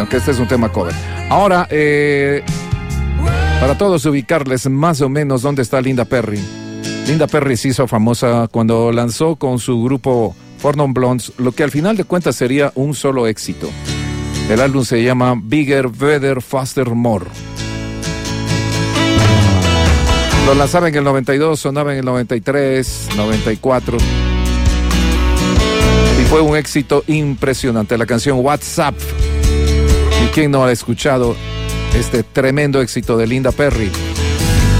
aunque este es un tema cover. Ahora, para todos ubicarles más o menos dónde está Linda Perry. Linda Perry se hizo famosa cuando lanzó con su grupo Four Non Blondes lo que al final de cuentas sería un solo éxito. El álbum se llama Bigger, Better, Faster, More. Lo lanzaba en el 92, sonaba en el 93, 94. Y fue un éxito impresionante. La canción WhatsApp. ¿Y quién no ha escuchado este tremendo éxito de Linda Perry?